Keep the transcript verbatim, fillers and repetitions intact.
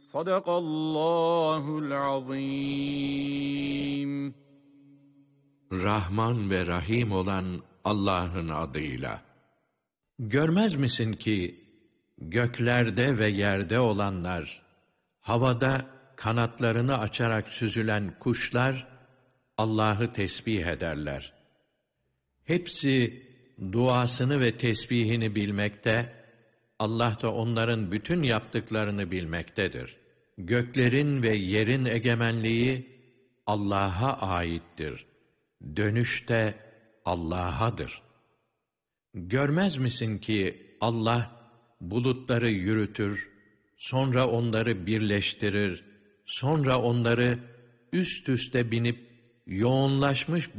Sadakallahul azim. Rahman ve Rahim olan Allah'ın adıyla. Görmez misin ki göklerde ve yerde olanlar, havada kanatlarını açarak süzülen kuşlar Allah'ı tesbih ederler. Hepsi duasını ve tesbihini bilmekte, Allah da onların bütün yaptıklarını bilmektedir. Göklerin ve yerin egemenliği Allah'a aittir. Dönüş de Allah'adır. Görmez misin ki Allah bulutları yürütür, sonra onları birleştirir, sonra onları üst üste binip yoğunlaşmış